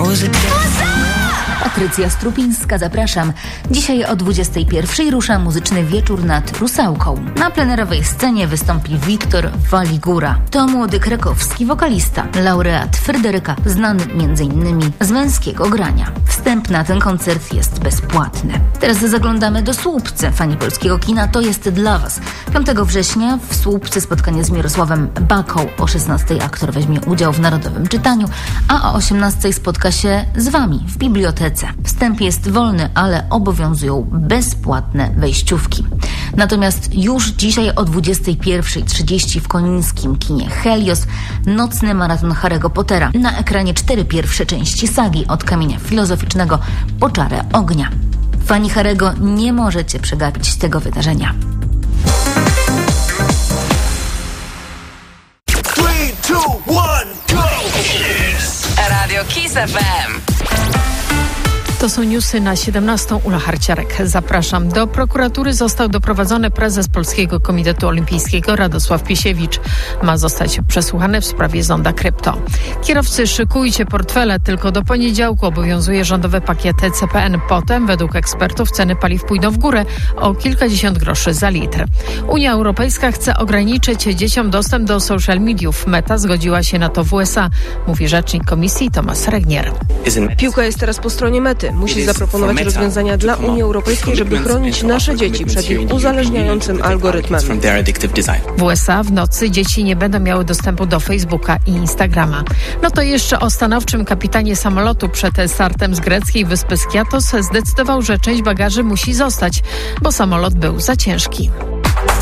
Patrycja Strupińska, zapraszam. Dzisiaj o 21:00 rusza muzyczny wieczór nad Rusałką. Na plenerowej scenie wystąpi Wiktor Waligura. To młody krakowski wokalista, laureat Fryderyka, znany m.in. z Męskiego Grania. Wstęp na ten koncert jest bezpłatny. Teraz zaglądamy do Słupcy. Fani polskiego kina, to jest dla Was. 5 września w Słupcy spotkanie z Mirosławem Baką. O 16:00 aktor weźmie udział w Narodowym Czytaniu, a o 18:00 spotka się z Wami w bibliotece. Wstęp jest wolny, ale obowiązują bezpłatne wejściówki. Natomiast już dzisiaj o 21:30 w konińskim kinie Helios nocny maraton Harry'ego Pottera. Na ekranie 4 pierwsze części sagi od Kamienia Filozoficznego po Czarę Ognia. Fani Harry'ego, nie możecie przegapić tego wydarzenia. 3, 2, 1, go! Radio Kiss FM. To są newsy na 17:00. Ula Harciarek. Zapraszam. Do prokuratury został doprowadzony prezes Polskiego Komitetu Olimpijskiego Radosław Piesiewicz. Ma zostać przesłuchany w sprawie zonda krypto. Kierowcy, szykujcie portfele. Tylko do poniedziałku obowiązuje rządowy pakiet CPN. Potem, według ekspertów, ceny paliw pójdą w górę o kilkadziesiąt groszy za litr. Unia Europejska chce ograniczyć dzieciom dostęp do social mediów. Meta zgodziła się na to w USA, mówi rzecznik komisji Tomasz Regnier. Piłka jest teraz po stronie Mety. Musi zaproponować rozwiązania dla Unii Europejskiej, żeby chronić nasze dzieci przed ich uzależniającym algorytmem. W USA w nocy dzieci nie będą miały dostępu do Facebooka i Instagrama. No to jeszcze o stanowczym kapitanie samolotu. Przed startem z greckiej wyspy Skiathos zdecydował, że część bagaży musi zostać, bo samolot był za ciężki.